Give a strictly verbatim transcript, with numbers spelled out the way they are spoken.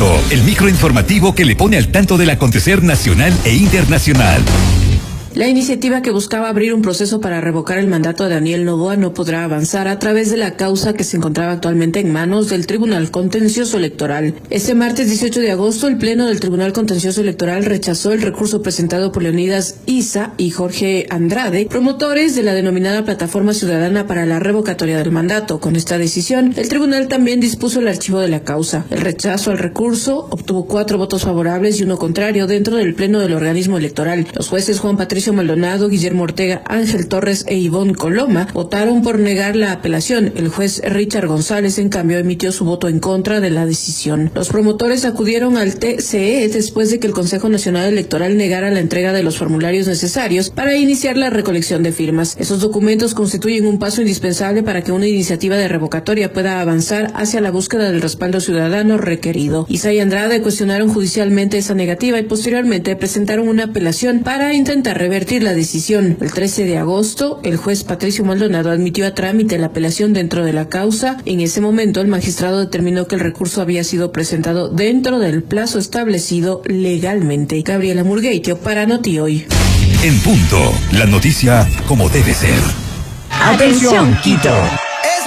Punto, el microinformativo que le pone al tanto del acontecer nacional e internacional. La iniciativa que buscaba abrir un proceso para revocar el mandato de Daniel Noboa no podrá avanzar a través de la causa que se encontraba actualmente en manos del Tribunal Contencioso Electoral. Este martes dieciocho de agosto, el Pleno del Tribunal Contencioso Electoral rechazó el recurso presentado por Leonidas Isa y Jorge Andrade, promotores de la denominada Plataforma Ciudadana para la Revocatoria del Mandato. Con esta decisión, el tribunal también dispuso el archivo de la causa. El rechazo al recurso obtuvo cuatro votos favorables y uno contrario dentro del Pleno del organismo electoral. Los jueces Juan Patricio Maldonado, Guillermo Ortega, Ángel Torres e Ivonne Coloma votaron por negar la apelación. El juez Richard González, en cambio, emitió su voto en contra de la decisión. Los promotores acudieron al T C E después de que el Consejo Nacional Electoral negara la entrega de los formularios necesarios para iniciar la recolección de firmas. Esos documentos constituyen un paso indispensable para que una iniciativa de revocatoria pueda avanzar hacia la búsqueda del respaldo ciudadano requerido. Isa y Andrade cuestionaron judicialmente esa negativa y posteriormente presentaron una apelación para intentar revertir la decisión. El trece de agosto, el juez Patricio Maldonado admitió a trámite la apelación dentro de la causa. En ese momento, el magistrado determinó que el recurso había sido presentado dentro del plazo establecido legalmente. Gabriela Murgueitio para Noti Hoy. En punto, la noticia como debe ser. Atención, Quito.